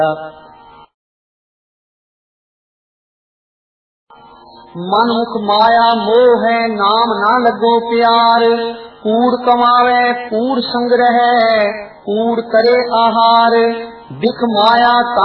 ਮਨੁਖ ਮਾਇਆ ਮੋਹ ਹੈ, ਨਾਮ ਨਾ ਲੱਗੋ ਪਿਆਰ। ਕੂੜ ਕਮਾਵੇ ਕੂੜ ਸੰਗ੍ਰਹਿ, ਕੂੜ ਕਰੇ ਆਹਾਰ। ਬਿਖ ਮਾਇਆ